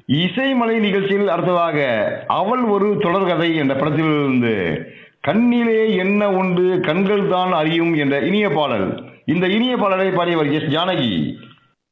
இசைமலை நிகழ்ச்சியில் அடுத்ததாக அவள் ஒரு தொடர்கதை என்ற படத்திலிருந்து கண்ணிலே என்ன உண்டு கண்கள் தான் அறியும் என்ற இனிய பாடல். இந்த இனிய பாடலை பாடியவர் எஸ் ஜானகி.